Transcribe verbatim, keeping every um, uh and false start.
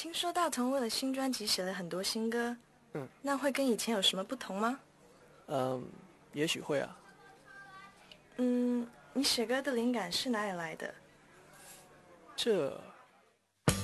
听说大同为了新专辑写了很多新歌， 嗯， 那会跟以前有什么不同吗？ 嗯，也许会啊。 嗯，你写歌的灵感是哪里来的？ 这